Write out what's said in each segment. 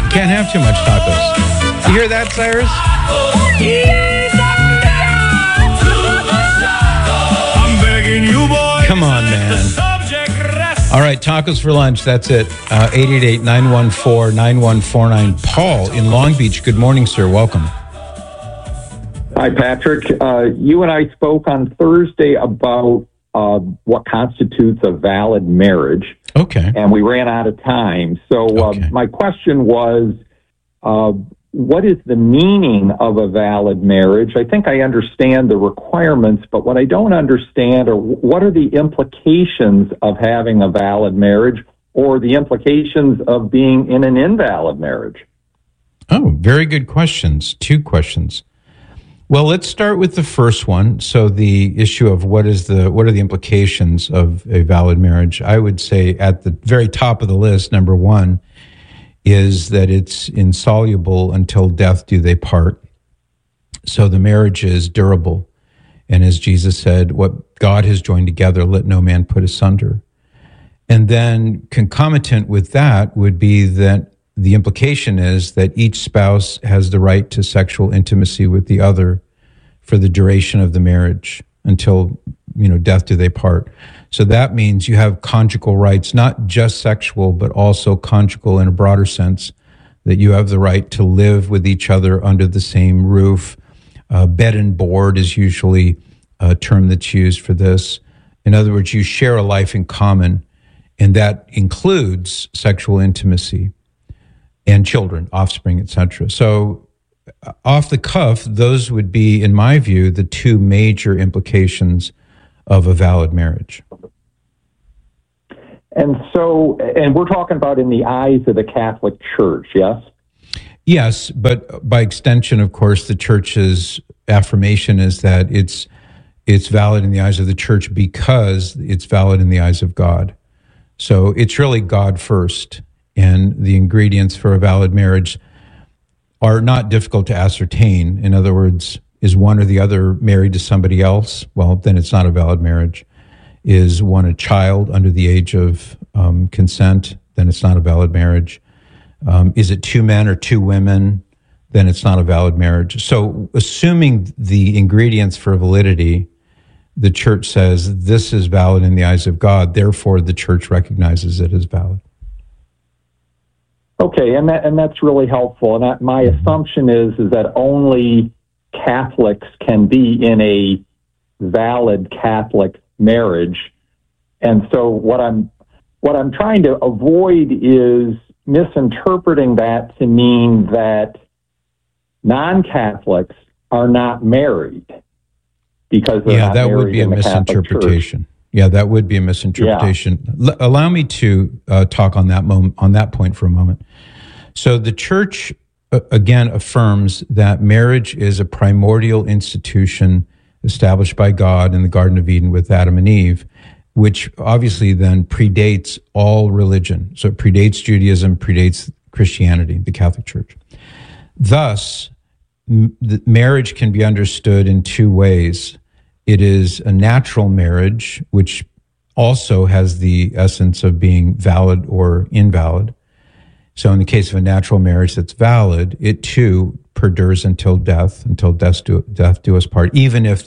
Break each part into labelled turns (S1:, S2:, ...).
S1: Can't have too much tacos. You hear that, Cyrus?
S2: I'm begging you, boy.
S1: Come on, man. All right, tacos for lunch. That's it. 888-914-9149. Paul in Long Beach. Good morning, sir. Welcome.
S3: Hi, Patrick. You and I spoke on Thursday about what constitutes a valid marriage.
S1: Okay.
S3: And we ran out of time. So my question was, what is the meaning of a valid marriage? I think I understand the requirements, but what I don't understand are what are the implications of having a valid marriage or the implications of being in an invalid marriage?
S1: Oh, very good questions. Two questions. Well, let's start with the first one. So the issue of what are the implications of a valid marriage? I would say at the very top of the list, number one, is that it's insoluble until death do they part. So the marriage is durable. And as Jesus said, what God has joined together, let no man put asunder. And then concomitant with that would be that the implication is that each spouse has the right to sexual intimacy with the other for the duration of the marriage until, death do they part. So that means you have conjugal rights, not just sexual, but also conjugal in a broader sense, that you have the right to live with each other under the same roof. Bed and board is usually a term that's used for this. In other words, you share a life in common, and that includes sexual intimacy and children, offspring, etc. So off the cuff, those would be, in my view, the two major implications of a valid marriage.
S3: And we're talking about in the eyes of the Catholic Church, yes?
S1: Yes, but by extension, of course, the Church's affirmation is that it's valid in the eyes of the Church because it's valid in the eyes of God. So it's really God first. And the ingredients for a valid marriage are not difficult to ascertain. In other words, is one or the other married to somebody else? Well, then it's not a valid marriage. Is one a child under the age of consent? Then it's not a valid marriage. Is it two men or two women? Then it's not a valid marriage. So assuming the ingredients for validity, the Church says this is valid in the eyes of God, therefore the Church recognizes it as valid.
S3: Okay, and that's really helpful. And my assumption is that only Catholics can be in a valid Catholic marriage. And so what I'm trying to avoid is misinterpreting that to mean that non-Catholics are not married because they're not married. Yeah, that would be a misinterpretation.
S1: Yeah, that would be a misinterpretation. Yeah. Allow me to talk on that point for a moment. So the Church, again, affirms that marriage is a primordial institution established by God in the Garden of Eden with Adam and Eve, which obviously then predates all religion. So it predates Judaism, predates Christianity, the Catholic Church. Thus, marriage can be understood in two ways. It is a natural marriage, which also has the essence of being valid or invalid. So in the case of a natural marriage that's valid, it too perdures until death do us part, even if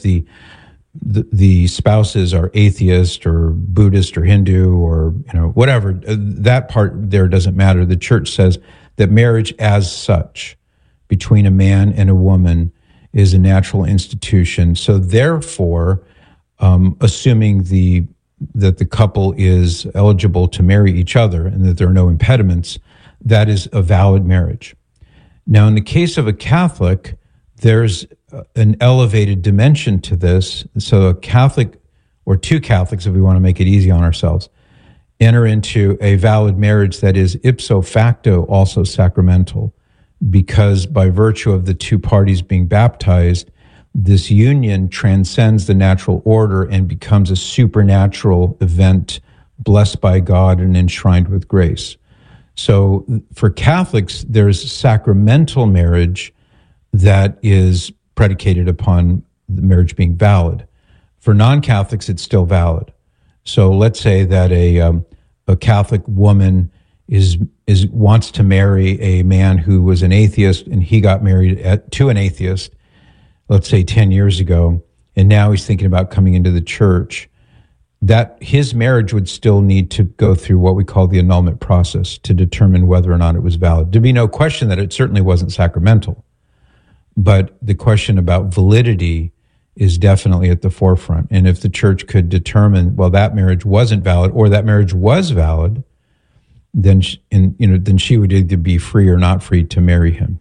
S1: the spouses are atheist or Buddhist or Hindu or whatever. That part there doesn't matter. The Church says that marriage as such between a man and a woman is a natural institution. So therefore, assuming that the couple is eligible to marry each other and that there are no impediments, that is a valid marriage. Now, in the case of a Catholic, there's an elevated dimension to this. So a Catholic, or two Catholics, if we want to make it easy on ourselves, enter into a valid marriage that is ipso facto also sacramental, because by virtue of the two parties being baptized, this union transcends the natural order and becomes a supernatural event blessed by God and enshrined with grace. So for Catholics, there's sacramental marriage that is predicated upon the marriage being valid. For non-Catholics, it's still valid. So let's say that a Catholic woman wants to marry a man who was an atheist, and he got married to an atheist, let's say 10 years ago, and now he's thinking about coming into the church, that his marriage would still need to go through what we call the annulment process to determine whether or not it was valid. There'd be no question that it certainly wasn't sacramental, but the question about validity is definitely at the forefront. And if the church could determine, well, that marriage wasn't valid or that marriage was valid, then she would either be free or not free to marry him.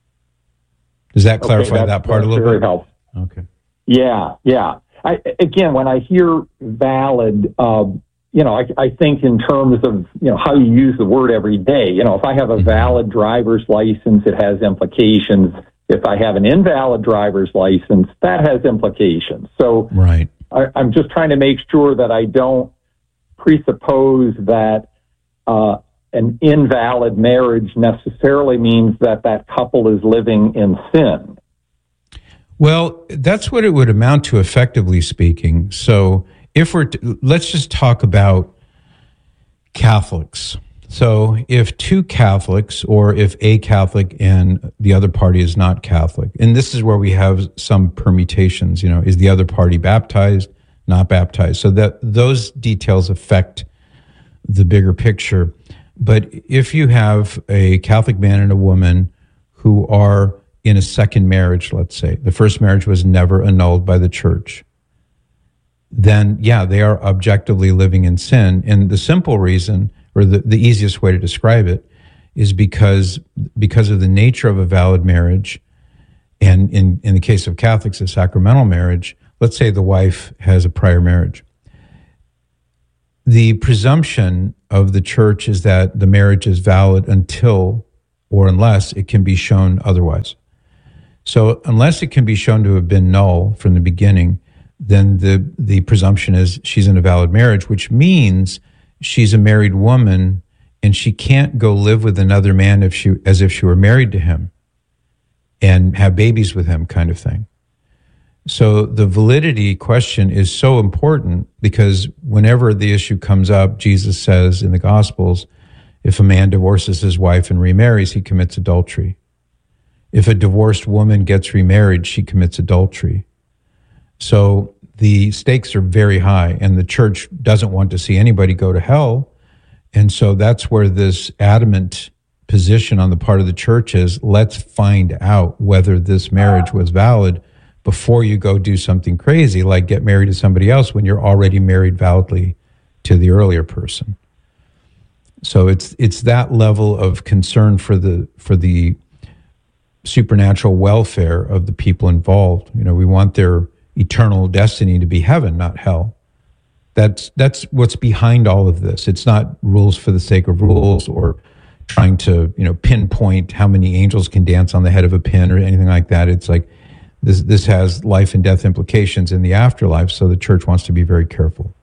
S1: Does that clarify that part a little bit?
S3: Very helpful.
S1: Okay.
S3: Yeah. Again, when I hear valid, I think in terms of, how you use the word every day. If I have a valid driver's license, it has implications. If I have an invalid driver's license, that has implications. So
S1: right.
S3: I'm just trying to make sure that I don't presuppose that an invalid marriage necessarily means that couple is living in sin.
S1: Well, that's what it would amount to, effectively speaking. So if let's just talk about Catholics. So if two Catholics, or if a Catholic and the other party is not Catholic, and this is where we have some permutations, is the other party baptized, not baptized? So that those details affect the bigger picture. But if you have a Catholic man and a woman who are in a second marriage, let's say, the first marriage was never annulled by the church, then, they are objectively living in sin. And the simple reason, or the easiest way to describe it, is because of the nature of a valid marriage, and in the case of Catholics, a sacramental marriage, let's say the wife has a prior marriage. The presumption of the church is that the marriage is valid until or unless it can be shown otherwise. So unless it can be shown to have been null from the beginning, then the presumption is she's in a valid marriage, which means she's a married woman and she can't go live with another man as if she were married to him and have babies with him, kind of thing. So the validity question is so important, because whenever the issue comes up, Jesus says in the Gospels, if a man divorces his wife and remarries, he commits adultery. If a divorced woman gets remarried, she commits adultery. So the stakes are very high, and the church doesn't want to see anybody go to hell. And so that's where this adamant position on the part of the church is, let's find out whether this marriage was valid before you go do something crazy like get married to somebody else when you're already married validly to the earlier person. So it's that level of concern for the supernatural welfare of the people involved. We want their eternal destiny to be heaven, not hell. That's what's behind all of this. It's not rules for the sake of rules, or trying to pinpoint how many angels can dance on the head of a pin or anything like that. It's like this has life and death implications in the afterlife, so the church wants to be very careful.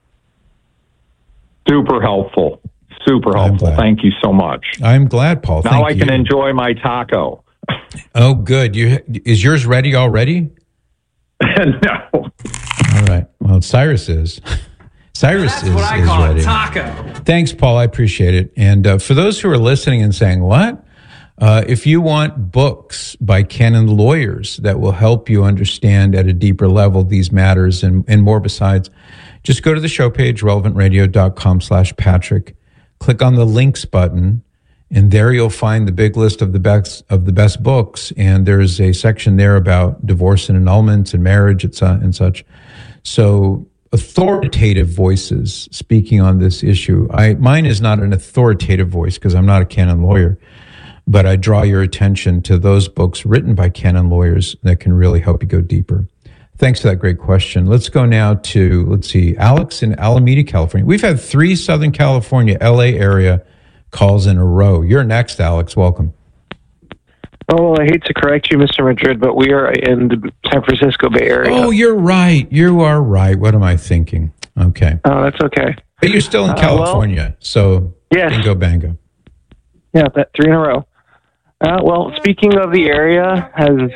S3: Super helpful. Thank you so much.
S1: I'm glad, Paul.
S3: Now I can enjoy my taco.
S1: Oh, good. Is yours ready already?
S3: No.
S1: All right. Well, Cyrus is. Cyrus is
S4: what I call
S1: ready.
S4: A taco.
S1: Thanks, Paul. I appreciate it. And for those who are listening and saying, what? If you want books by canon lawyers that will help you understand at a deeper level these matters and more besides, just go to the show page, relevantradio.com/Patrick. Click on the links button, and there you'll find the big list of the best books. And there's a section there about divorce and annulments and marriage and such. So authoritative voices speaking on this issue. Mine is not an authoritative voice because I'm not a canon lawyer, but I draw your attention to those books written by canon lawyers that can really help you go deeper. Thanks for that great question. Let's go now to, Alex in Alameda, California. We've had 3 Southern California, LA area calls in a row. You're next, Alex. Welcome.
S5: Oh, I hate to correct you, Mr. Madrid, but we are in the San Francisco Bay Area.
S1: Oh, you're right. You are right. What am I thinking? Okay.
S5: Oh, that's okay.
S1: But you're still in California, so
S5: yes.
S1: Bingo bango.
S5: Yeah, 3 in a row. Speaking of the area,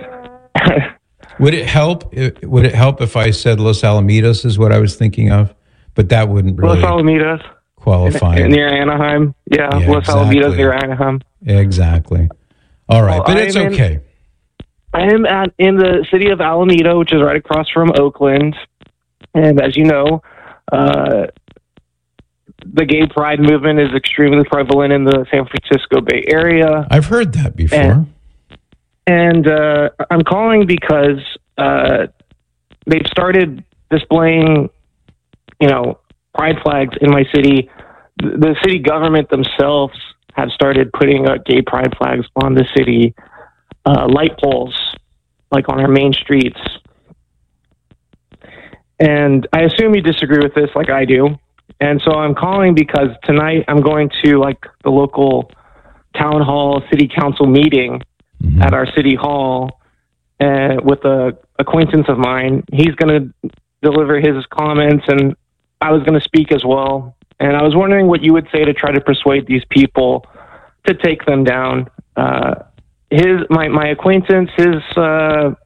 S1: Would it help if I said Los Alamitos is what I was thinking of? But that wouldn't really
S5: Los Alamitos
S1: qualifying.
S5: Near Anaheim. Yeah, Los Alamitos near Anaheim.
S1: Exactly. All right, but it's okay.
S5: I am in the city of Alameda, which is right across from Oakland. And as you know, the gay pride movement is extremely prevalent in the San Francisco Bay Area.
S1: I've heard that before.
S5: And I'm calling because they've started displaying, pride flags in my city. The city government themselves have started putting gay pride flags on the city light poles, like on our main streets. And I assume you disagree with this like I do. And so I'm calling because tonight I'm going to the local town hall city council meeting at our city hall with a acquaintance of mine. He's going to deliver his comments, and I was going to speak as well. And I was wondering what you would say to try to persuade these people to take them down. My acquaintance, he's a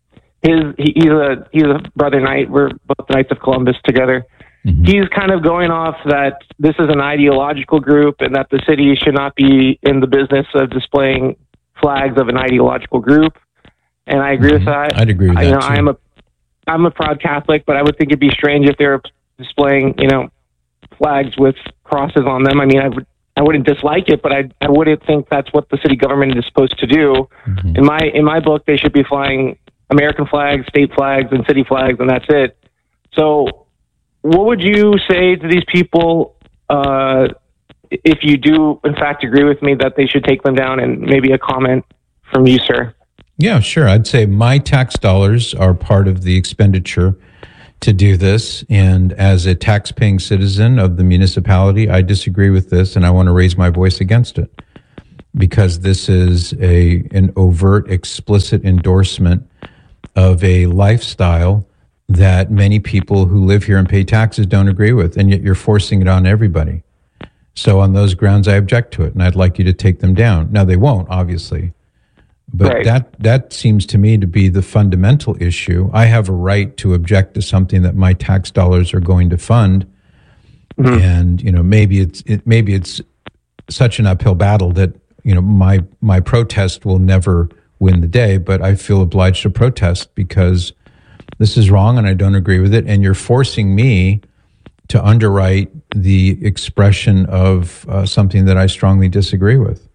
S5: brother knight. We're both Knights of Columbus together. He's kind of going off that this is an ideological group and that the city should not be in the business of displaying flags of an ideological group. And I agree with that.
S1: I'd agree with that too.
S5: I'm a proud Catholic, but I would think it'd be strange if they were displaying, flags with crosses on them. I mean, I wouldn't dislike it, but I wouldn't think that's what the city government is supposed to do. In my book, they should be flying American flags, state flags, and city flags, and that's it. So what would you say to these people if you do, in fact, agree with me that they should take them down, and maybe a comment from you, sir?
S1: Yeah, sure. I'd say my tax dollars are part of the expenditure to do this. And as a tax-paying citizen of the municipality, I disagree with this, and I want to raise my voice against it because this is an overt, explicit endorsement of a lifestyle that many people who live here and pay taxes don't agree with, and yet you're forcing it on everybody. So on those grounds, I object to it, and I'd like you to take them down. Now, they won't, obviously, but right. that seems to me to be the fundamental issue. I have a right to object to something that my tax dollars are going to fund, and maybe it's such an uphill battle that my protest will never win the day, but I feel obliged to protest because this is wrong and I don't agree with it, and you're forcing me to underwrite the expression of something that I strongly disagree with.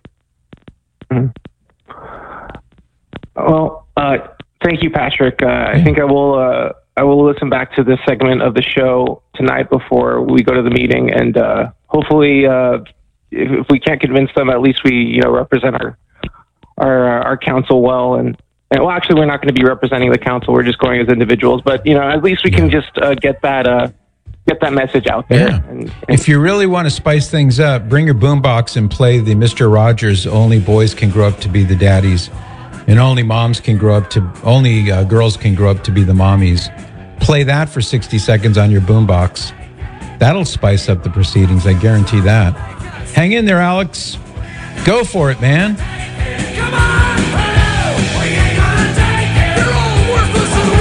S5: Well, thank you, Patrick. I think I will listen back to this segment of the show tonight before we go to the meeting, and hopefully, if we can't convince them, at least we represent our council well. And well, actually, we're not going to be representing the council. We're just going as individuals. But at least we can just get that message out there.
S1: Yeah. And if you really want to spice things up, bring your boombox and play the Mr. Rogers "Only Boys Can Grow Up to Be the Daddies." And only girls can grow up to be the mommies. Play that for 60 seconds on your boombox. That'll spice up the proceedings, I guarantee that. Hang in there, Alex. Go for it, man.
S2: Come on, we ain't gonna take it. You're all worthless and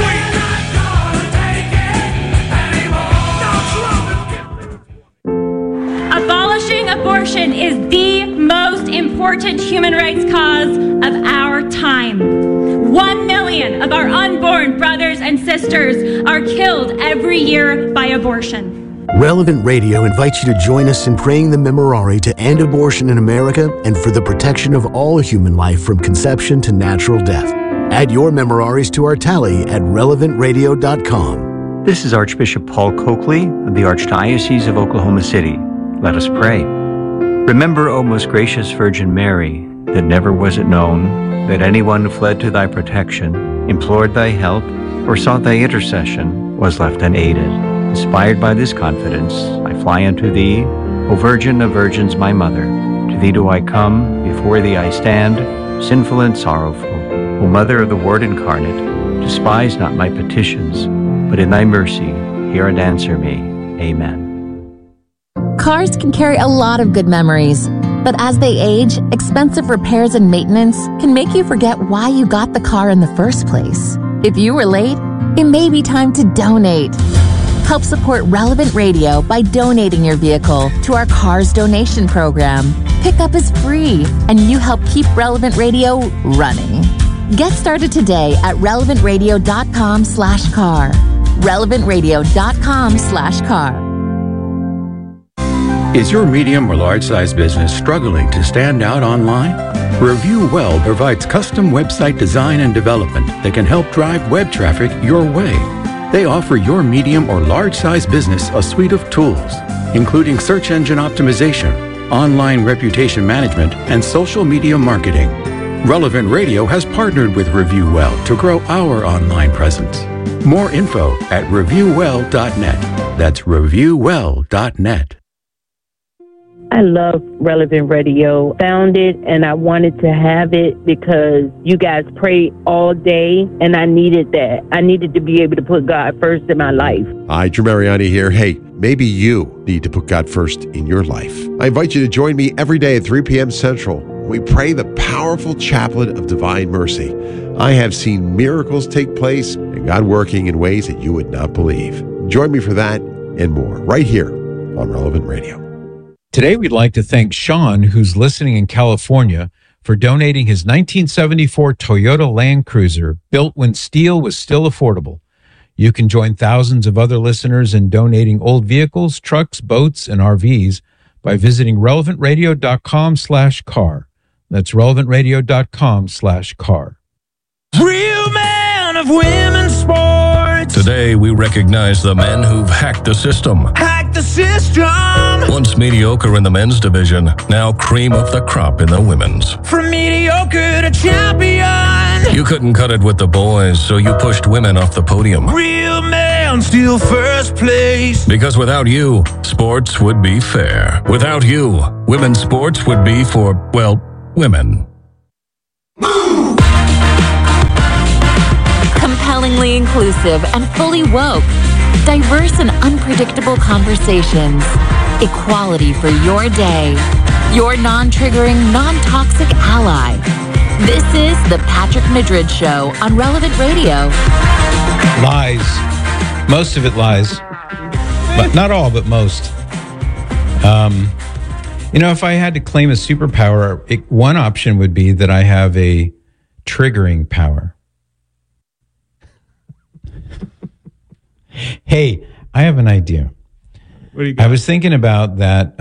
S2: weak.
S4: Abolishing abortion is the most important human rights cause of our time. 1 million of our unborn brothers and sisters are killed every year by abortion.
S6: Relevant Radio invites you to join us in praying the Memorare to end abortion in America and for the protection of all human life from conception to natural death. Add your Memoraries to our tally at relevantradio.com.
S7: This is Archbishop Paul Coakley of the Archdiocese of Oklahoma City. Let us pray. Remember, O most gracious Virgin Mary, that never was it known that anyone who fled to thy protection, implored thy help, or sought thy intercession was left unaided. Inspired by this confidence, I fly unto thee, O Virgin of Virgins, my Mother. To thee do I come, before thee I stand, sinful and sorrowful. O Mother of the Word incarnate, despise not my petitions, but in thy mercy hear and answer me. Amen.
S8: Cars can carry a lot of good memories, but as they age, expensive repairs and maintenance can make you forget why you got the car in the first place. If you were late, it may be time to donate. Help support Relevant Radio by donating your vehicle to our Cars donation program. Pickup is free, and you help keep Relevant Radio running. Get started today at relevantradio.com/car. relevantradio.com/car.
S9: Is your medium or large size business struggling to stand out online? Review Well provides custom website design and development that can help drive web traffic your way. They offer your medium or large size business a suite of tools, including search engine optimization, online reputation management, and social media marketing. Relevant Radio has partnered with Review Well to grow our online presence. More info at reviewwell.net. That's reviewwell.net.
S10: I love Relevant Radio. Found it and I wanted to have it because you guys pray all day and I needed that. I needed to be able to put God first in my life.
S11: Hi, Drew Mariani here. Hey, maybe you need to put God first in your life. I invite you to join me every day at 3 p.m. Central. We pray the powerful chaplet of divine mercy. I have seen miracles take place and God working in ways that you would not believe. Join me for that and more right here on Relevant Radio.
S1: Today, we'd like to thank Sean, who's listening in California, for donating his 1974 Toyota Land Cruiser, built when steel was still affordable. You can join thousands of other listeners in donating old vehicles, trucks, boats, and RVs by visiting relevantradio.com/car. That's relevantradio.com/car.
S2: Real man of women's sports.
S12: Today, we recognize the men who've hacked the system.
S2: Hack the system.
S12: Once mediocre in the men's division, now cream of the crop in the women's.
S2: From mediocre to champion.
S12: You couldn't cut it with the boys, so you pushed women off the podium.
S2: Real man, still first place.
S12: Because without you, sports would be fair. Without you, women's sports would be for, well, women.
S8: Compellingly inclusive and fully woke. Diverse and unpredictable conversations. Equality for your day. Your non-triggering, non-toxic ally. This is the Patrick Madrid Show on Relevant Radio.
S1: Lies. Most of it lies. But not all, but most. If I had to claim a superpower, one option would be that I have a triggering power. Hey, I have an idea.
S13: What do you got?
S1: I was thinking about that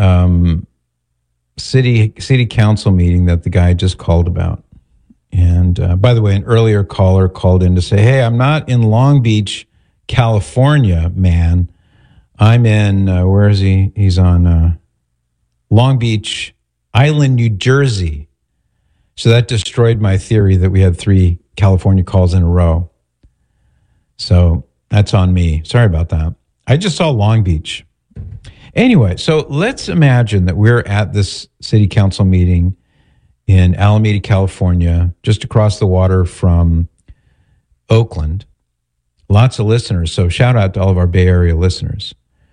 S1: city council meeting that the guy just called about. And by the way, an earlier caller called in to say, hey, I'm not in Long Beach, California, man. I'm in, where is he? He's on Long Beach Island, New Jersey. So that destroyed my theory that we had 3 California calls in a row. So that's on me. Sorry about that. I just saw Long Beach. Anyway, so let's imagine that we're at this city council meeting in Alameda, California, just across the water from Oakland. Lots of listeners. So shout out to all of our Bay Area listeners.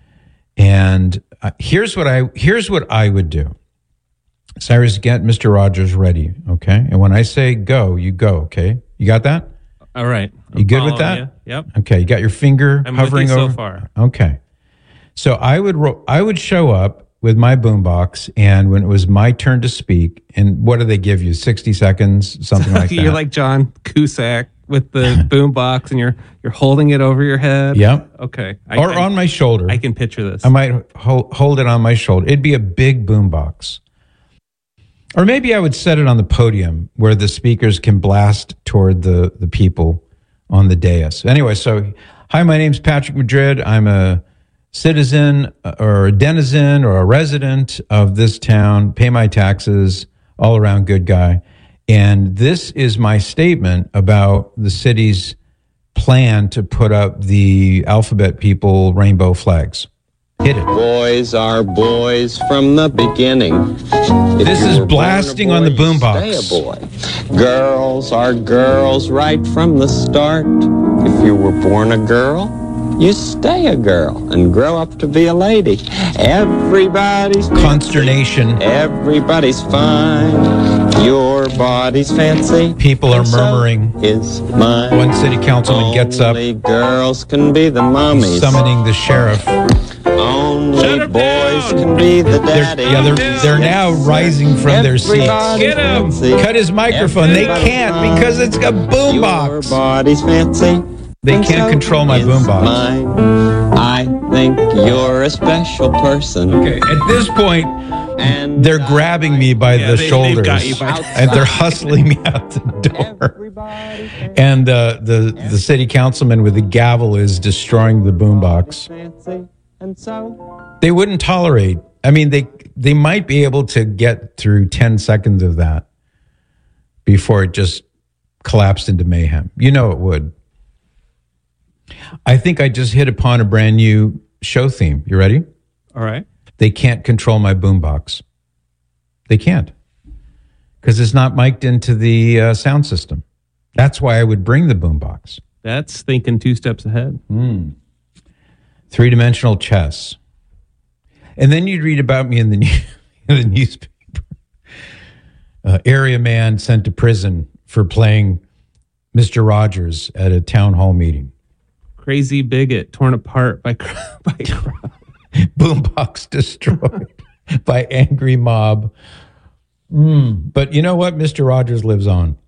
S1: And here's what I would do. Cyrus, get Mr. Rogers ready, okay? And when I say go, you go, okay? You got that?
S13: All right.
S1: You good with that?
S13: You. Yep.
S1: Okay, you got your finger
S13: I'm
S1: hovering
S13: with you
S1: over?
S13: so far.
S1: Okay. So I would show up with my boombox, and when it was my turn to speak, and what do they give you? 60 seconds, something like that.
S13: You're like John Cusack with the boombox, and you're holding it over your head.
S1: Yep.
S13: Okay.
S1: Or on my shoulder.
S13: I can picture this.
S1: I might hold it on my shoulder. It'd be a big boombox. Or maybe I would set it on the podium where the speakers can blast toward the people on the dais. Anyway, so, hi, my name's Patrick Madrid. I'm a citizen or a denizen or a resident of this town, pay my taxes, all around good guy. And this is my statement about the city's plan to put up the alphabet people rainbow flags. Hit it.
S14: Boys are boys from the beginning.
S1: This is blasting on the boombox.
S14: Stay a boy. Girls are girls right from the start. If you were born a girl, you stay a girl and grow up to be a lady. Everybody's
S1: consternation.
S14: Everybody's fine. Your body's fancy.
S1: People are murmuring.
S14: Is mine.
S1: One city councilman gets up.
S14: Only girls can be the mommies.
S1: Summoning the sheriff.
S14: Only boys can be the daddies.
S1: They're now rising from their seats.
S14: Get him!
S1: Cut his microphone. They can't because it's a boombox.
S14: Your body's fancy.
S1: They can't control my boombox.
S14: I think you're a special person.
S1: Okay, at this point, they're grabbing me by the shoulders and they're hustling me out the door. And the city councilman with the gavel is destroying the boombox. They wouldn't tolerate. I mean, they might be able to get through 10 seconds of that before it just collapsed into mayhem. You know it would. I think I just hit upon a brand new show theme. You ready?
S13: All right.
S1: They can't control my boombox. They can't. Because it's not mic'd into the sound system. That's why I would bring the boombox.
S13: That's thinking 2 steps ahead.
S1: 3-dimensional chess. And then you'd read about me in the newspaper. Area man sent to prison for playing Mr. Rogers at a town hall meeting.
S13: Crazy bigot torn apart by crowd.
S1: Boombox destroyed by angry mob. But you know what? Mr. Rogers lives on.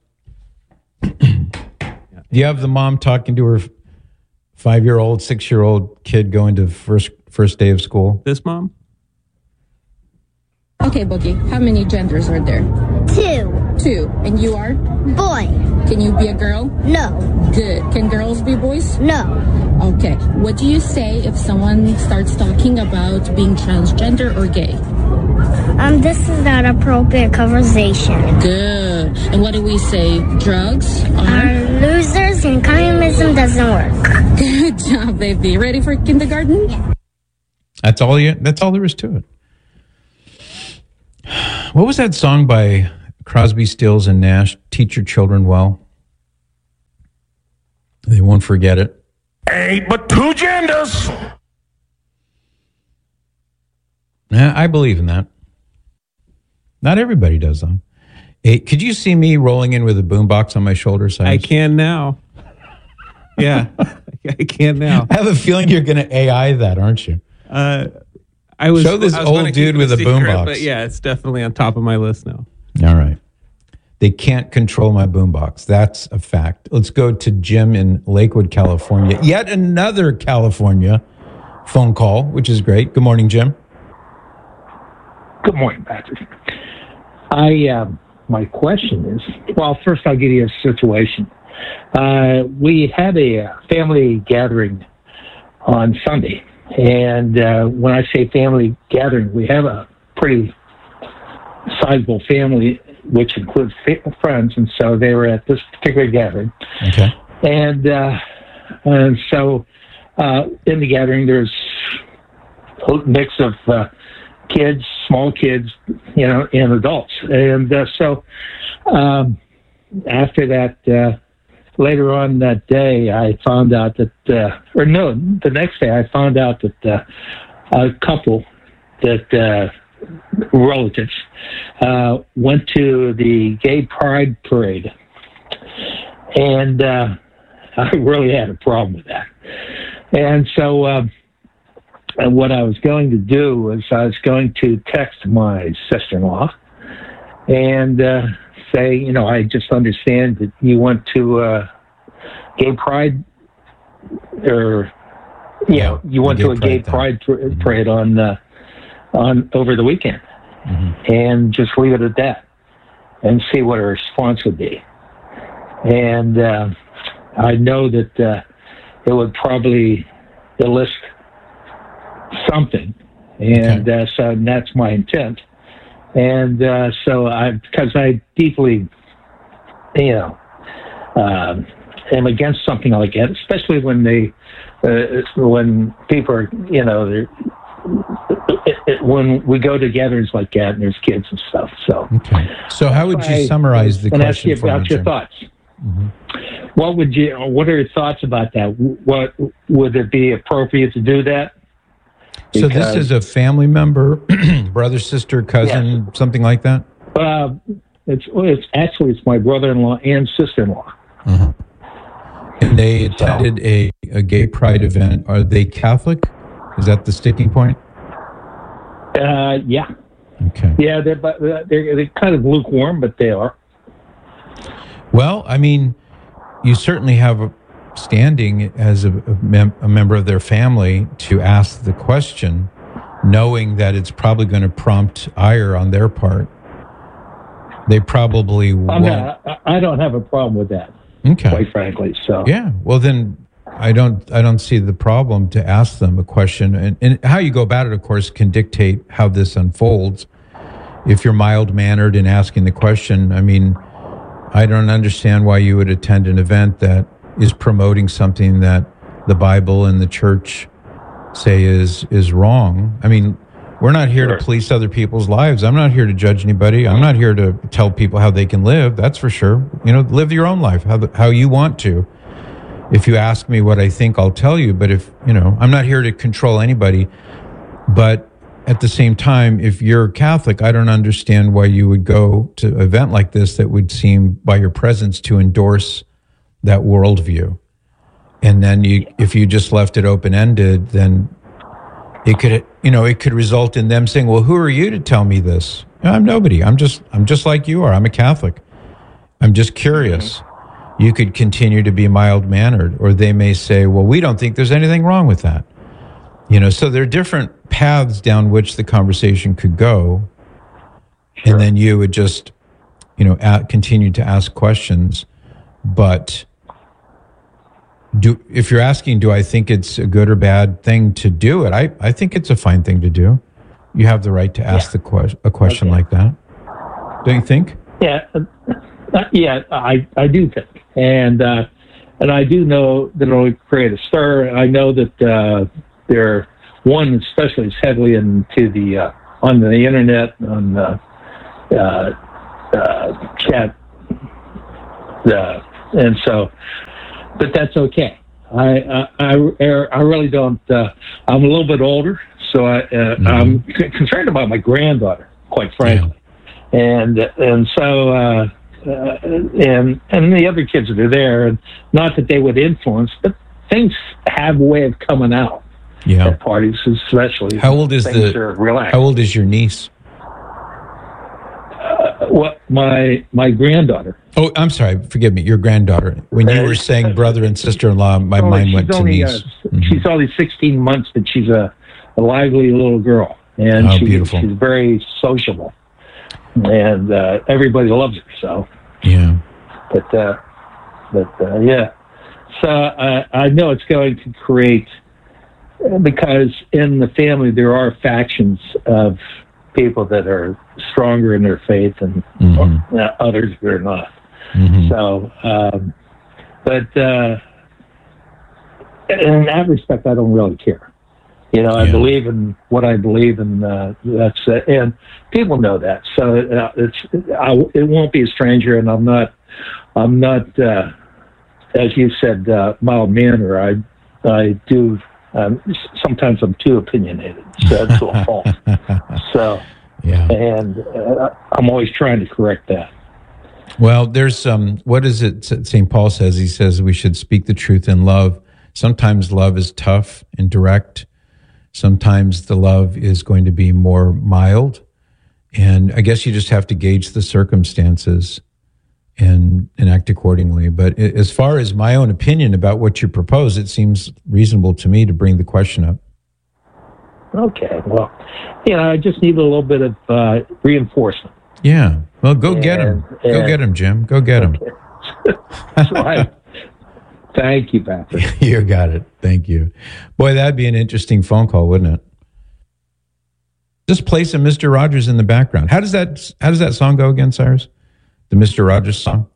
S1: You have the mom talking to her 5-year-old, 6-year-old kid going to first day of school.
S13: This mom?
S15: Okay, Boogie, how many genders are there? 2. And you are?
S16: Boy.
S15: Can you be a girl?
S16: No.
S15: Good. Can girls be boys?
S16: No.
S15: Okay. What do you say if someone starts talking about being transgender or gay?
S16: This is not appropriate conversation.
S15: Good. And what do we say? Drugs are
S16: losers and communism doesn't work.
S15: Good job, baby. Ready for kindergarten?
S16: Yeah.
S1: That's all there is to it. What was that song by Crosby, Stills, and Nash? Teach your children well. They won't forget it.
S2: Ain't but 2 genders.
S1: I believe in that. Not everybody does, though. Hey, could you see me rolling in with a boombox on my shoulder?
S13: I can now. Yeah, I can now.
S1: I have a feeling you're going to AI that, aren't you? Show this old dude with a boombox.
S13: But yeah, it's definitely on top of my list now.
S1: All right. They can't control my boombox. That's a fact. Let's go to Jim in Lakewood, California. Yet another California phone call, which is great. Good morning, Jim.
S17: Good morning, Patrick. My question is, well, first I'll give you a situation. We had a family gathering on Sunday. And when I say family gathering, we have a pretty sizable family, which includes friends. And so they were at this particular gathering.
S1: Okay.
S17: And so in the gathering, there's a mix of kids, small kids, and adults. And so after that, later on that day, I found out that, the next day, I found out that a couple that relatives went to the gay pride parade. And I really had a problem with that. And so what I was going to do was I was going to text my sister-in-law and say, I just understand that you went to gay pride, or you went to a gay pride parade on over the weekend, and just leave it at that, and see what her response would be. And I know that it would probably elicit something, and so that's my intent. And so because I deeply, am against something like that, especially when when people are, when we go to gatherings like that and there's kids and stuff. So,
S1: So how would you summarize the question?
S17: Ask you about your thoughts. What are your thoughts about that? What would it be appropriate to do that?
S1: So this is a family member, brother, sister, cousin, something like that?
S17: It's my brother-in-law and sister-in-law.
S1: And they attended a gay pride event. Are they Catholic? Is that the sticking point?
S17: Yeah.
S1: Okay.
S17: Yeah, they're kind of lukewarm, but they are.
S1: Well, I mean, you certainly have a standing as a member of their family to ask the question, knowing that it's probably going to prompt ire on their part. They probably won't.
S17: I don't have a problem with that.
S1: Okay.
S17: Quite frankly, so
S1: yeah. Well, then I don't see the problem to ask them a question, and how you go about it, of course, can dictate how this unfolds. If you're mild-mannered in asking the question, I mean, I don't understand why you would attend an event that is promoting something that the Bible and the church say is wrong. I mean, we're not here to police other people's lives. I'm not here to judge anybody. I'm not here to tell people how they can live. That's for sure. You know, live your own life how you want to. If you ask me what I think, I'll tell you. But if, you know, I'm not here to control anybody. But at the same time, if you're Catholic, I don't understand why you would go to an event like this that would seem, by your presence, to endorse that worldview. And then if you just left it open-ended, then it could result in them saying, well, who are you to tell me this? I'm nobody. I'm just like you are. I'm a Catholic. I'm just curious. You could continue to be mild-mannered, or they may say, well, we don't think there's anything wrong with that. You know, so there are different paths down which the conversation could go. Sure. And then you would just, continue to ask questions. But if you're asking, do I think it's a good or bad thing to do it? I think it's a fine thing to do. You have the right to ask a question like that. Don't you think?
S17: Yeah. I do think. And I do know that it'll create a stir. I know that one especially is heavily into on the internet, on chat, and so, but that's okay. I really don't. I'm a little bit older, so I'm concerned about my granddaughter, quite frankly, and so. And the other kids that are there, and not that they would influence, but things have a way of coming out at parties, especially.
S1: How old is How old is your niece?
S17: My granddaughter.
S1: Oh, I'm sorry. Forgive me. Your granddaughter. When you were saying brother and sister-in-law, my mind went to niece.
S17: She's only 16 months, but she's a lively little girl, and she's very sociable. And everybody loves her. So but yeah. So I know it's going to create, because in the family there are factions of people that are stronger in their faith and others that are not. So, but in that respect, I don't really care. I believe in what I believe, and that's it. And people know that, so it won't be a stranger. And I'm not, as you said, mild manner. I do. Sometimes I'm too opinionated, so that's a fault. So, and I'm always trying to correct that.
S1: Well, there's what is it St. Paul says? He says we should speak the truth in love. Sometimes love is tough and direct. Sometimes the love is going to be more mild. And I guess you just have to gauge the circumstances and act accordingly. But as far as my own opinion about what you propose, it seems reasonable to me to bring the question up. Okay. Well,
S17: I just need a little bit of reinforcement.
S1: Yeah. Well, go get him. Go get him, Jim. Go get him.
S17: That's right. Thank you, Patrick.
S1: You got it. Thank you. Boy, that'd be an interesting phone call, wouldn't it? Just play some Mr. Rogers in the background. How does that song go again, Cyrus? The Mr. Rogers song?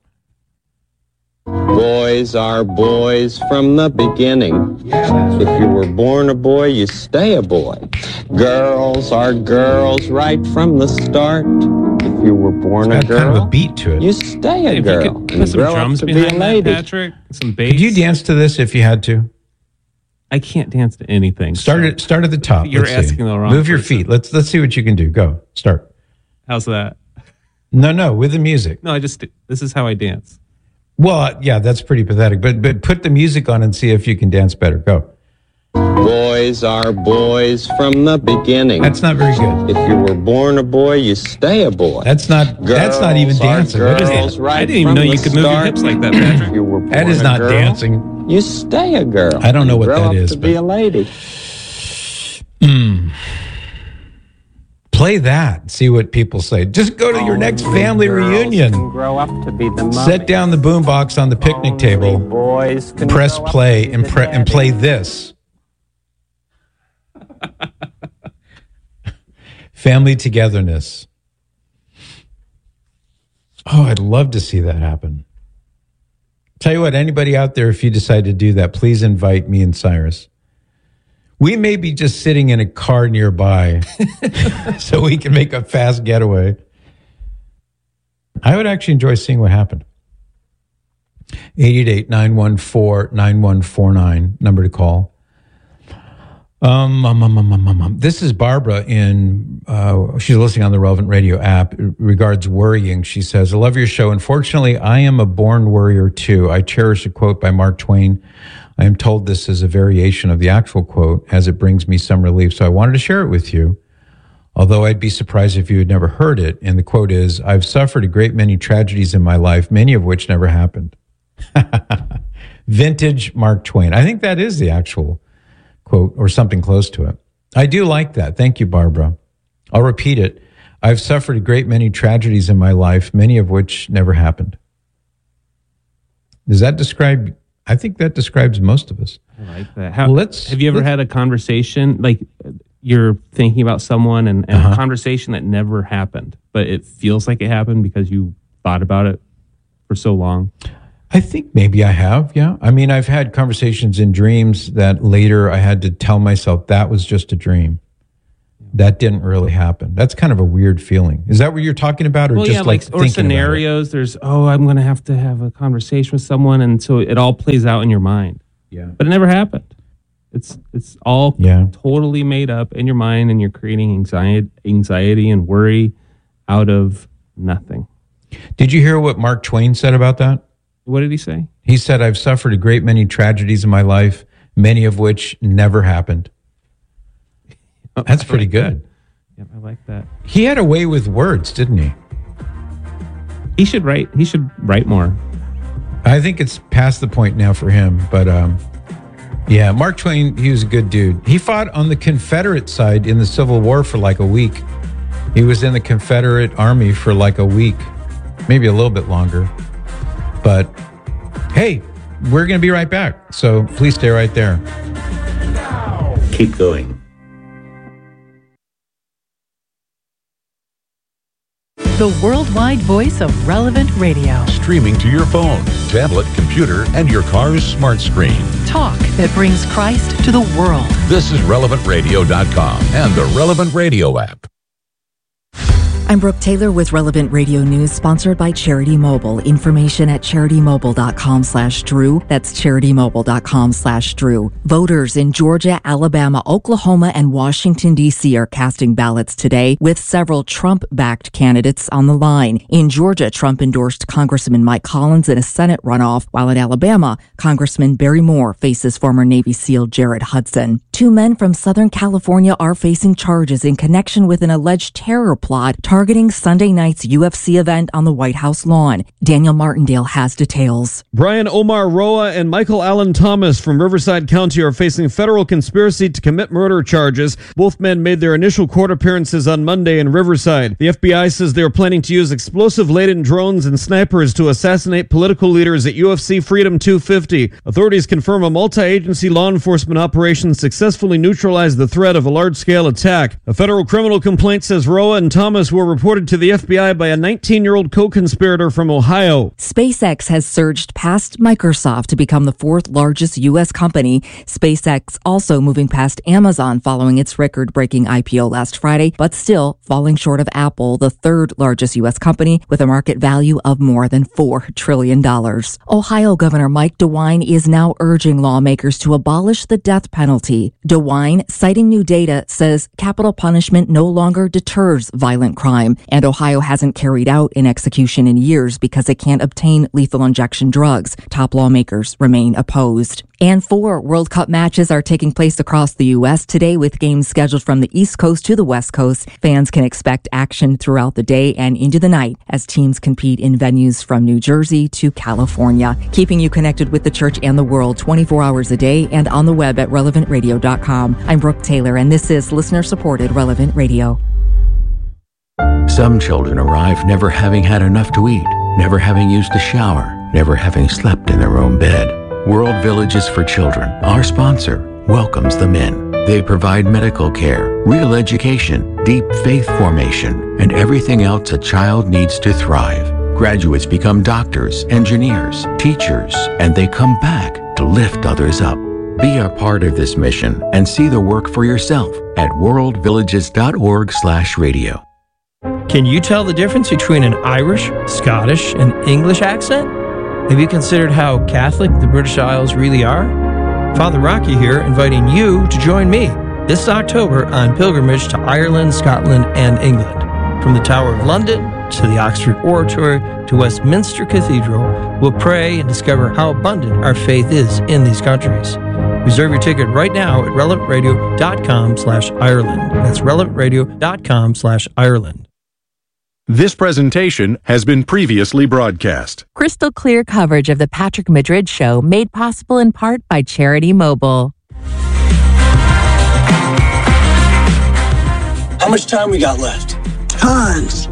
S14: Boys are boys from the beginning. If you were born a boy, you stay a boy. Girls are girls right from the start. If you were born a girl,
S1: kind of a beat to it.
S14: You stay a girl and
S13: some
S14: grow
S13: drums
S14: up to
S13: behind
S14: be a lady.
S13: that, Patrick. Some bass.
S1: Could you dance to this if you had to?
S13: I can't dance to anything.
S1: Start at the top.
S13: You're asking the wrong
S1: Move your
S13: person.
S1: feet. Let's see what you can do. Go. Start.
S13: How's that?
S1: No, with the music.
S13: No, this is how I dance.
S1: Well, yeah, that's pretty pathetic. But put the music on and see if you can dance better. Go.
S14: Boys are boys from the beginning.
S1: That's not very good.
S14: If you were born a boy, you stay a boy.
S1: That's not even dancing.
S14: Girls,
S1: What is that?
S14: right
S13: I didn't even know you could move your hips like that, Patrick.
S14: If you were born
S1: That is
S14: a
S1: not
S14: girl,
S1: dancing.
S14: You stay a girl.
S1: I don't know what
S14: Grow
S1: that
S14: up
S1: is.
S14: to be a lady.
S1: Play that. See what people say. Just go to your next family reunion.
S14: Grow up to be the
S1: Set down the boombox on the picnic table.
S14: Boys can
S1: Press
S14: grow up
S1: play
S14: to be
S1: and
S14: the
S1: play this. Family togetherness. Oh, I'd love to see that happen. Tell you what, anybody out there, if you decide to do that, please invite me and Cyrus. We may be just sitting in a car nearby so we can make a fast getaway. I would actually enjoy seeing what happened. 888-914-9149, number to call. This is Barbara she's listening on the Relevant Radio app. Regards worrying. She says, I love your show. Unfortunately, I am a born worrier too. I cherish a quote by Mark Twain. I am told this is a variation of the actual quote as it brings me some relief. So I wanted to share it with you, although I'd be surprised if you had never heard it. And the quote is, I've suffered a great many tragedies in my life, many of which never happened. Vintage Mark Twain. I think that is the actual quote or something close to it. I do like that. Thank you, Barbara. I'll repeat it. I've suffered a great many tragedies in my life, many of which never happened. Does that describe... I think that describes most of us.
S13: I like that. Have you ever had a conversation, like you're thinking about someone and a conversation that never happened, but it feels like it happened because you thought about it for so long?
S1: I think maybe I have, yeah. I mean, I've had conversations in dreams that later I had to tell myself that was just a dream. That didn't really happen. That's kind of a weird feeling. Is that what you're talking about, or just
S13: or scenarios? There's I'm going to have a conversation with someone, and so it all plays out in your mind.
S1: Yeah,
S13: but it never happened. It's all totally made up in your mind, and you're creating anxiety and worry out of nothing.
S1: Did you hear what Mark Twain said about that?
S13: What did he say?
S1: He said, "I've suffered a great many tragedies in my life, many of which never happened." That's pretty good.
S13: Yeah, I like that.
S1: He had a way with words, didn't he?
S13: He should write more.
S1: I think it's past the point now for him. But yeah, Mark Twain, he was a good dude. He fought on the Confederate side in the Civil War for like a week. He was in the Confederate Army for like a week, maybe a little bit longer. But hey, we're going to be right back. So please stay right there.
S18: Keep going.
S19: The worldwide voice of Relevant Radio.
S20: Streaming to your phone, tablet, computer, and your car's smart screen.
S19: Talk that brings Christ to the world.
S20: This is RelevantRadio.com and the Relevant Radio app.
S21: I'm Brooke Taylor with Relevant Radio News, sponsored by Charity Mobile. Information at CharityMobile.com/Drew. That's CharityMobile.com/Drew. Voters in Georgia, Alabama, Oklahoma, and Washington, D.C. are casting ballots today with several Trump-backed candidates on the line. In Georgia, Trump endorsed Congressman Mike Collins in a Senate runoff, while in Alabama, Congressman Barry Moore faces former Navy SEAL Jared Hudson. Two men from Southern California are facing charges in connection with an alleged terror plot targeting Sunday night's UFC event on the White House lawn. Daniel Martindale has details.
S22: Brian Omar Roa and Michael Allen Thomas from Riverside County are facing federal conspiracy to commit murder charges. Both men made their initial court appearances on Monday in Riverside. The FBI says they are planning to use explosive-laden drones and snipers to assassinate political leaders at UFC Freedom 250. Authorities confirm a multi-agency law enforcement operation successfully neutralized the threat of a large-scale attack. A federal criminal complaint says Roa and Thomas were reported to the FBI by a 19-year-old co-conspirator from Ohio.
S21: SpaceX has surged past Microsoft to become the fourth largest U.S. company. SpaceX also moving past Amazon following its record-breaking IPO last Friday, but still falling short of Apple, the third largest U.S. company with a market value of more than $4 trillion. Ohio Governor Mike DeWine is now urging lawmakers to abolish the death penalty. DeWine, citing new data, says capital punishment no longer deters violent crime. crime, and Ohio hasn't carried out an execution in years because it can't obtain lethal injection drugs. Top lawmakers remain opposed. And 4 World Cup matches are taking place across the U.S. today with games scheduled from the East Coast to the West Coast. Fans can expect action throughout the day and into the night as teams compete in venues from New Jersey to California. Keeping you connected with the church and the world 24 hours a day and on the web at relevantradio.com. I'm Brooke Taylor, and this is listener-supported Relevant Radio.
S9: Some children arrive never having had enough to eat, never having used a shower, never having slept in their own bed. World Villages for Children, our sponsor, welcomes them in. They provide medical care, real education, deep faith formation, and everything else a child needs to thrive. Graduates become doctors, engineers, teachers, and they come back to lift others up. Be a part of this mission and see the work for yourself at worldvillages.org/radio.
S3: Can you tell the difference between an Irish, Scottish, and English accent? Have you considered how Catholic the British Isles really are? Father Rocky here, inviting you to join me this October on pilgrimage to Ireland, Scotland, and England. From the Tower of London to the Oxford Oratory to Westminster Cathedral, we'll pray and discover how abundant our faith is in these countries. Reserve your ticket right now at relevantradio.com/Ireland. That's relevantradio.com/Ireland.
S20: This presentation has been previously broadcast.
S8: Crystal clear coverage of the Patrick Madrid Show made possible in part by Charity Mobile.
S5: How much time we got left? Tons.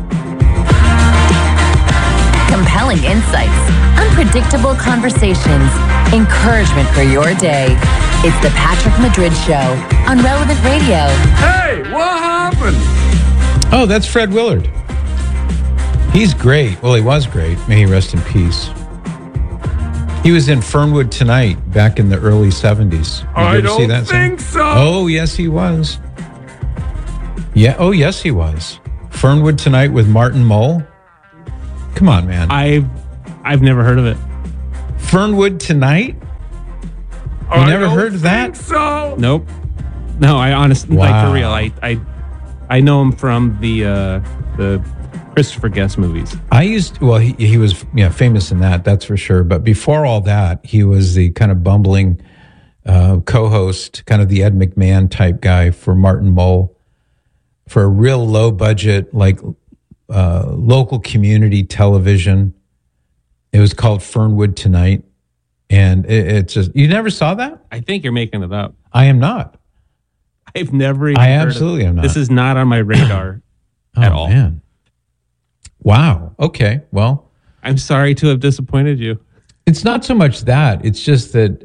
S8: Compelling insights, unpredictable conversations, encouragement for your day. It's the Patrick Madrid Show on Relevant Radio.
S2: Hey, what happened?
S1: Oh, that's Fred Willard. He's great. Well, he was great. May he rest in peace. He was in Fernwood Tonight back in the early 70s.
S2: I don't think so.
S1: Oh, yes, he was. Yeah. Oh, yes, he was. Fernwood Tonight with Martin Mull. Come on, man.
S13: I've never heard of it.
S1: Fernwood Tonight? You never heard of that?
S2: So.
S13: Nope. No, I honestly, like for real, I know him from the Christopher Guest movies.
S1: He was famous in that, that's for sure. But before all that, he was the kind of bumbling co-host, kind of the Ed McMahon type guy for Martin Mull, for a real low budget, like local community television. It was called Fernwood Tonight. And it's just, you never saw that?
S13: I think you're making it up.
S1: I am not.
S13: I've never even
S1: I
S13: heard
S1: absolutely
S13: of it.
S1: am not.
S13: This is not on my radar at all.
S1: Man. Wow. Okay. Well,
S13: I'm sorry to have disappointed you.
S1: It's not so much that. It's just that,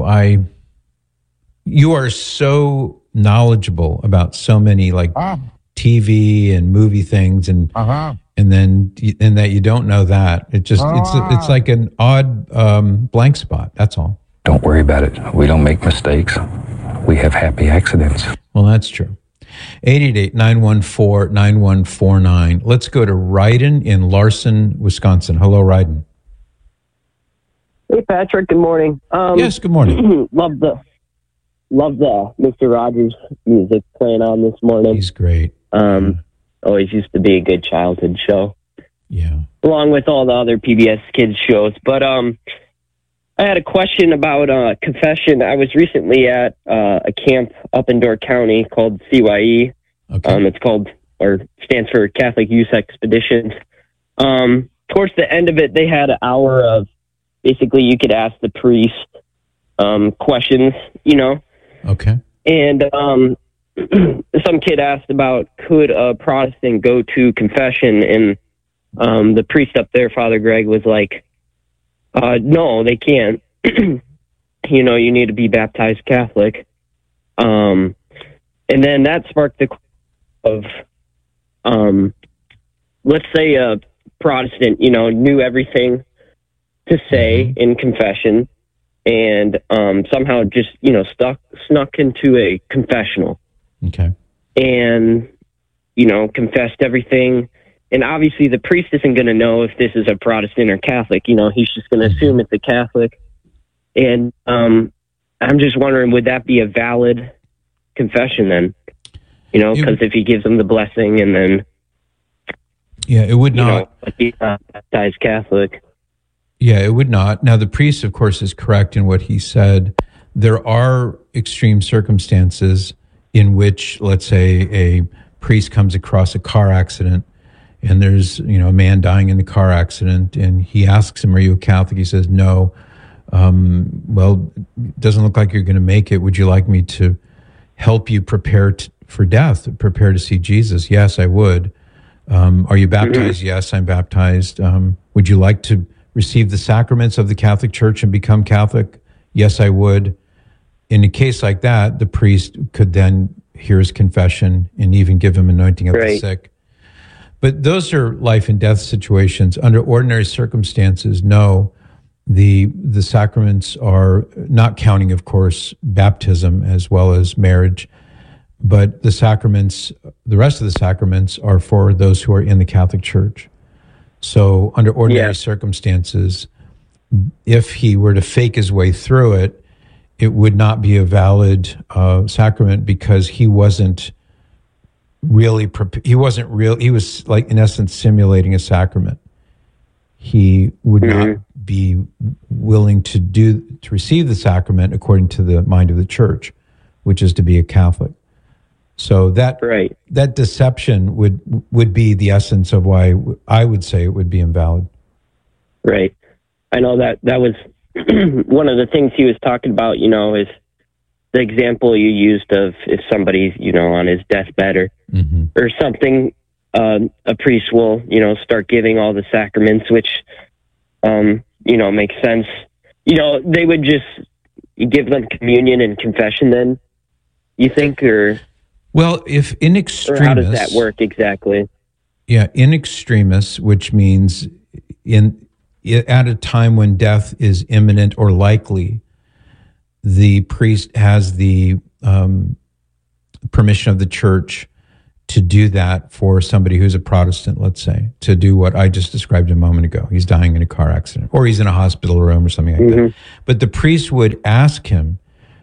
S1: you are so knowledgeable about so many TV and movie things and then that you don't know that. It just it's like an odd blank spot. That's all.
S23: Don't worry about it. We don't make mistakes. We have happy accidents.
S1: Well, that's true. 888-914-9149. Let's go to Ryden in Larson, Wisconsin. Hello, Ryden.
S24: Hey, Patrick. Good morning.
S1: Yes, good morning.
S24: Love the Mr. Rogers music playing on this morning.
S1: He's great.
S24: Always used to be a good childhood show.
S1: Yeah.
S24: Along with all the other PBS kids shows. But I had a question about confession. I was recently at a camp up in Door County called CYE.
S1: Okay.
S24: It's called, or stands for Catholic Youth Expeditions. Towards the end of it, they had an hour of basically you could ask the priest questions,
S1: Okay.
S24: And some kid asked about could a Protestant go to confession, and the priest up there, Father Greg, was like, no, they can't. You need to be baptized Catholic. And then that sparked the of, let's say a Protestant, knew everything to say in confession and somehow just, snuck into a confessional.
S1: Okay.
S24: And, confessed everything. And obviously the priest isn't going to know if this is a Protestant or Catholic. He's just going to assume it's a Catholic. And I'm just wondering, would that be a valid confession then? Because if he gives them the blessing and then
S1: Yeah, it would not.
S24: But he's not baptized Catholic.
S1: Yeah, it would not. Now, the priest, of course, is correct in what he said. There are extreme circumstances in which, let's say, a priest comes across a car accident and there's, a man dying in the car accident, and he asks him, "Are you a Catholic?" He says, "No." Well, it doesn't look like you're going to make it. Would you like me to help you prepare for death, prepare to see Jesus? Yes, I would. Are you baptized? Yes, I'm baptized. Would you like to receive the sacraments of the Catholic Church and become Catholic? Yes, I would. In a case like that, the priest could then hear his confession and even give him anointing of the sick. But those are life and death situations. Under ordinary circumstances, no. The sacraments are not counting, of course, baptism as well as marriage, but the rest of the sacraments are for those who are in the Catholic Church. So under ordinary circumstances, if he were to fake his way through it, it would not be a valid sacrament because he wasn't really he was like, in essence, simulating a sacrament. He would not be willing to receive the sacrament according to the mind of the Church, which is to be a Catholic. So that deception would be the essence of why I would say it would be invalid.
S24: Right. I know that was one of the things he was talking about, is the example you used of if somebody's, on his deathbed or something, a priest will, start giving all the sacraments, which, makes sense. They would just give them communion and confession then, you think, or...
S1: Well, if in extremis...
S24: Or how does that work exactly?
S1: Yeah, in extremis, which means at a time when death is imminent or likely, the priest has the permission of the Church to do that for somebody who's a Protestant, let's say, to do what I just described a moment ago. He's dying in a car accident, or he's in a hospital room or something like that. But the priest would ask him,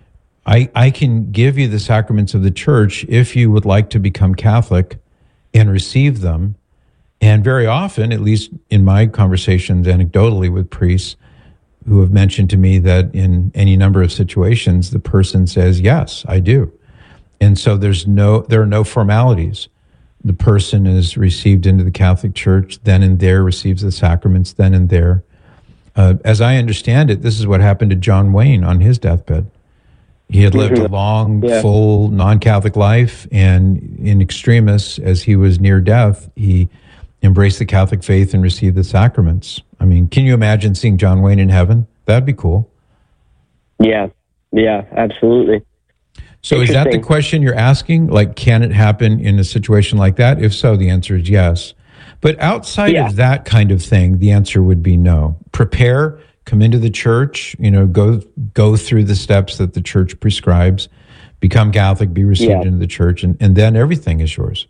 S1: I can give you the sacraments of the Church if you would like to become Catholic and receive them. And very often, at least in my conversations anecdotally with priests who have mentioned to me that in any number of situations, the person says, yes, I do. And so there are no formalities. The person is received into the Catholic Church, then and there receives the sacraments, then and there. As I understand it, this is what happened to John Wayne on his deathbed. He had lived a long, full, non-Catholic life, and in extremis, as he was near death, he embraced the Catholic faith and received the sacraments. I mean, can you imagine seeing John Wayne in heaven? That'd be cool. Yeah, absolutely. So is that the question you're asking? Like, can it happen in a situation like that? If so, the answer is yes. But outside of that kind of thing, the answer would be no. Prepare, come into the Church, go through the steps that the Church prescribes, become Catholic, be received into the Church, and then everything is yours.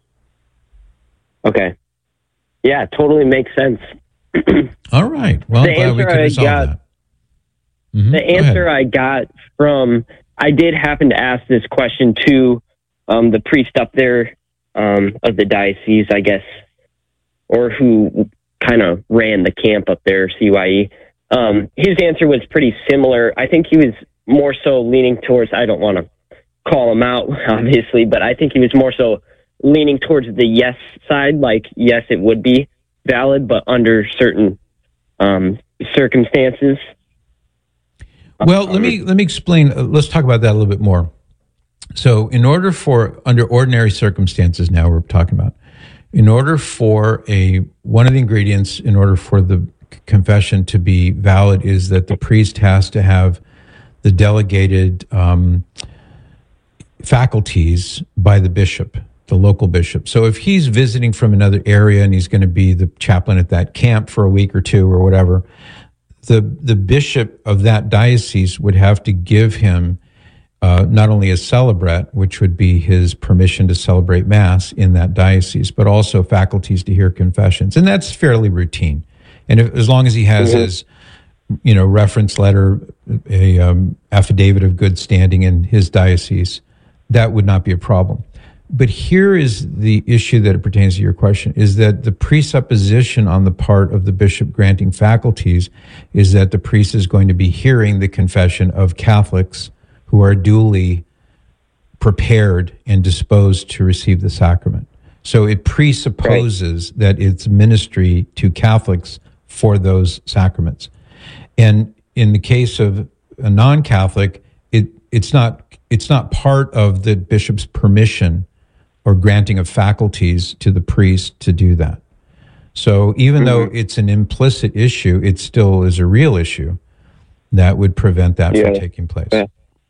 S1: Okay. Yeah, totally makes sense. All right. Well, I'm glad we could resolve that. The answer I got from... I did happen to ask this question to the priest up there of the diocese, I guess, or who kind of ran the camp up there, CYE. His answer was pretty similar. I think he was more so leaning towards, I don't want to call him out, obviously, but I think he was more so leaning towards the yes side, like, yes, it would be valid, but under certain circumstances. Well, let me explain. Let's talk about that a little bit more. So under ordinary circumstances now we're talking about, in order for one of the ingredients, in order for the confession to be valid, is that the priest has to have the delegated faculties by the bishop, the local bishop. So if he's visiting from another area and he's going to be the chaplain at that camp for a week or two or whatever, the bishop of that diocese would have to give him not only a celebret, which would be his permission to celebrate Mass in that diocese, but also faculties to hear confessions. And that's fairly routine. And as long as he has his, reference letter, affidavit of good standing in his diocese, that would not be a problem. But here is the issue that it pertains to your question, is that the presupposition on the part of the bishop granting faculties is that the priest is going to be hearing the confession of Catholics who are duly prepared and disposed to receive the sacrament. So it presupposes that it's ministry to Catholics for those sacraments. And in the case of a non-Catholic, it's not part of the bishop's permission or granting of faculties to the priest to do that. So even though it's an implicit issue, it still is a real issue that would prevent that from taking place.
S24: Yeah.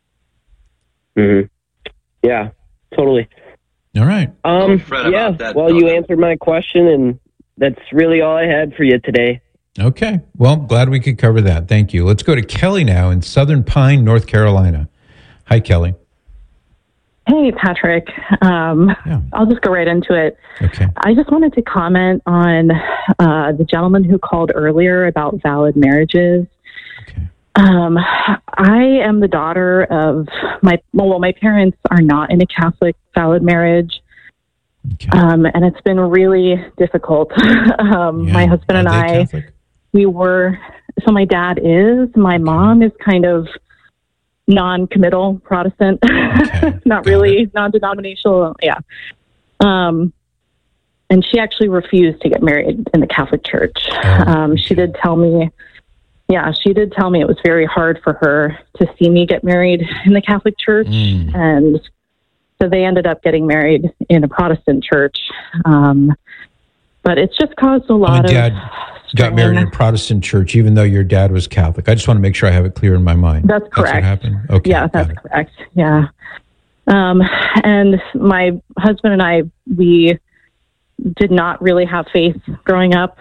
S24: Yeah, totally.
S1: All right.
S24: Well, you answered my question, and that's really all I had for you today.
S1: Okay. Well, glad we could cover that. Thank you. Let's go to Kelly now in Southern Pine, North Carolina. Hi, Kelly.
S4: Hey, Patrick. I'll just go right into it.
S1: Okay.
S4: I just wanted to comment on the gentleman who called earlier about valid marriages.
S1: Okay.
S4: I am the daughter of my parents are not in a Catholic valid marriage.
S1: Okay.
S4: And it's been really difficult. My husband and I,
S1: Catholic?
S4: So my dad is, my mom is kind of non-committal Protestant, not really non-denominational. Yeah. And she actually refused to get married in the Catholic Church. She did tell me it was very hard for her to see me get married in the Catholic Church. And so they ended up getting married in a Protestant church. But it's just caused a lot of...
S1: Dad got married in a Protestant church, even though your dad was Catholic. I just want to make sure I have it clear in my mind.
S4: That's correct.
S1: That's what happened? Okay.
S4: Yeah, that's correct. Yeah. And my husband and I, we did not really have faith growing up.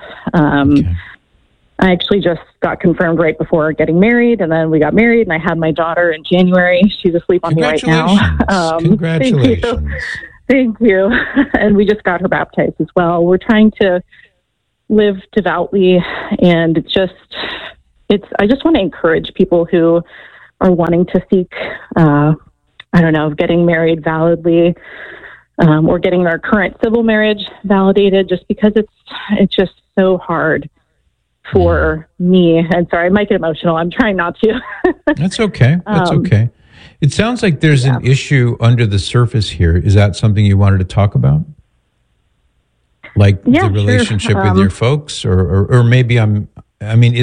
S4: I actually just got confirmed right before getting married, and then we got married, and I had my daughter in January. She's asleep on me right now.
S1: Congratulations.
S4: Thank you. And we just got her baptized as well. We're trying to live devoutly, and I just want to encourage people who are wanting to seek, getting married validly, or getting their current civil marriage validated, just because it's just so hard for me. And sorry, I might get emotional. I'm trying not to.
S1: That's okay. That's okay. It sounds like there's an issue under the surface here. Is that something you wanted to talk about? Like the relationship with your folks, or maybe